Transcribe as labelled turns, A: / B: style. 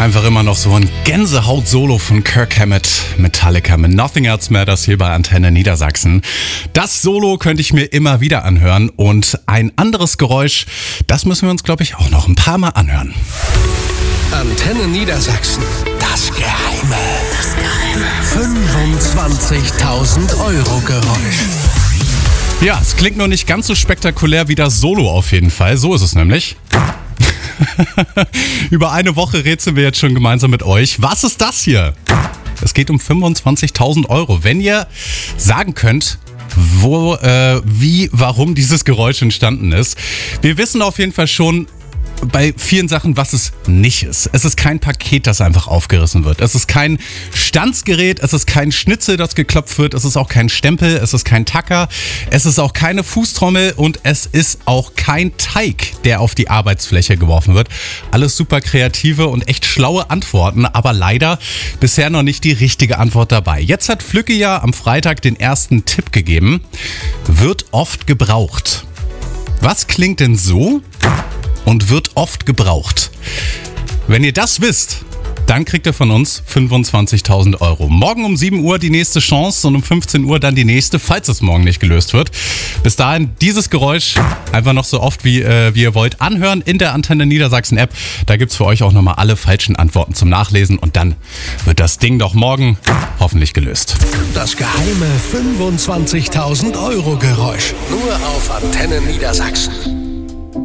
A: Einfach immer noch so ein Gänsehaut-Solo von Kirk Hammett, Metallica mit Nothing Else Matters hier bei Antenne Niedersachsen. Das Solo könnte ich mir immer wieder anhören und ein anderes Geräusch, das müssen wir uns, glaube ich, auch noch ein paar Mal anhören.
B: Antenne Niedersachsen, das Geheime. 25.000 Euro Geräusch.
A: Ja, es klingt noch nicht ganz so spektakulär wie das Solo auf jeden Fall. So ist es nämlich. Über eine Woche rätseln wir jetzt schon gemeinsam mit euch. Was ist das hier? Es geht um 25.000 Euro. Wenn ihr sagen könnt, warum dieses Geräusch entstanden ist. Wir wissen auf jeden Fall schon bei vielen Sachen, was es nicht ist. Es ist kein Paket, das einfach aufgerissen wird. Es ist kein Stanzgerät, es ist kein Schnitzel, das geklopft wird, es ist auch kein Stempel, es ist kein Tacker, es ist auch keine Fußtrommel und es ist auch kein Teig, der auf die Arbeitsfläche geworfen wird. Alles super kreative und echt schlaue Antworten, aber leider bisher noch nicht die richtige Antwort dabei. Jetzt hat Flücke ja am Freitag den ersten Tipp gegeben. Wird oft gebraucht. Was klingt denn so und wird oft gebraucht? Wenn ihr das wisst, dann kriegt ihr von uns 25.000 Euro. Morgen um 7 Uhr die nächste Chance und um 15 Uhr dann die nächste, falls es morgen nicht gelöst wird. Bis dahin dieses Geräusch einfach noch so oft wie ihr wollt anhören in der Antenne Niedersachsen App. Da gibt's für euch auch nochmal alle falschen Antworten zum Nachlesen und dann wird das Ding doch morgen hoffentlich gelöst.
B: Das geheime 25.000 Euro Geräusch. Nur auf Antenne Niedersachsen.